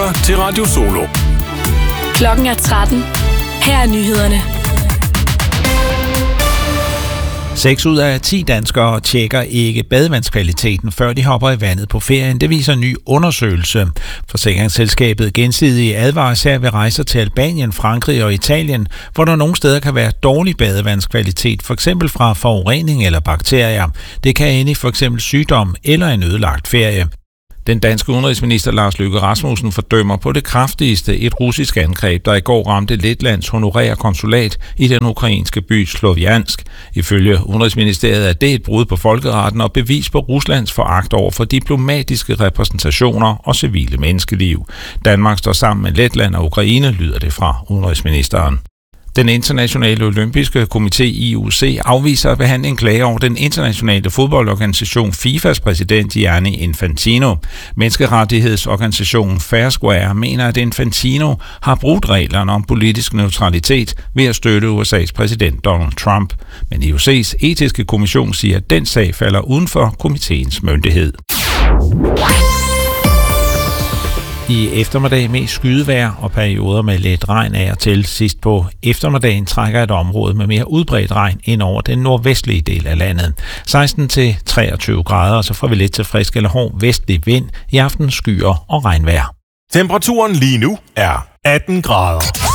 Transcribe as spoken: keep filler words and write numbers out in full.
lytter til Radio Solo. Klokken er tretten. Her er nyhederne. seks ud af ti danskere tjekker ikke badevandskvaliteten, før de hopper i vandet på ferien. Det viser en ny undersøgelse. Forsikringsselskabet Gensidige advarer her ved rejser til Albanien, Frankrig og Italien, hvor der nogle steder kan være dårlig badevandskvalitet, f.eks. fra forurening eller bakterier. Det kan ende i f.eks. sygdom eller en ødelagt ferie. Den danske udenrigsminister Lars Løkke Rasmussen fordømmer på det kraftigste et russisk angreb, der i går ramte Letlands honorære konsulat i den ukrainske by Sloviansk. Ifølge Udenrigsministeriet er det et brud på folkeretten og bevis på Ruslands foragt over for diplomatiske repræsentationer og civile menneskeliv. Danmark står sammen med Letland og Ukraine, lyder det fra udenrigsministeren. Den internationale olympiske komité I O C afviser at behandle en klage over den internationale fodboldorganisation FIFAs præsident Gianni Infantino. Menneskerettighedsorganisationen Fair Square mener, at Infantino har brudt reglerne om politisk neutralitet ved at støtte U S A's præsident Donald Trump. Men I O C's etiske kommission siger, at den sag falder uden for komitéens myndighed. I eftermiddag med skydevejr og perioder med lidt regn af og til. Sidst på eftermiddagen trækker et område med mere udbredt regn ind over den nordvestlige del af landet. seksten til treogtyve grader, og så får vi lidt til frisk eller hård vestlig vind. I aften skyer og regnvejr. Temperaturen lige nu er atten grader.